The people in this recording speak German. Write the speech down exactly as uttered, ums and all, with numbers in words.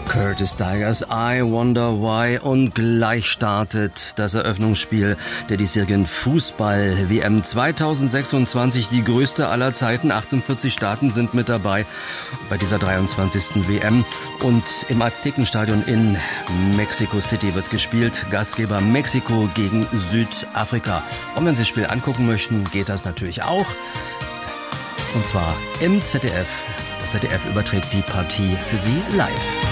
Curtis Tigers, I Wonder Why, und gleich startet das Eröffnungsspiel der diesjährigen Fußball-W M zweitausendsechsundzwanzig, die größte aller Zeiten. achtundvierzig Staaten sind mit dabei bei dieser dreiundzwanzigsten W M, und im Aztekenstadion in Mexico City wird gespielt. Gastgeber Mexiko gegen Südafrika. Und wenn Sie das Spiel angucken möchten, geht das natürlich auch, und zwar im Z D F. Das Z D F überträgt die Partie für Sie live.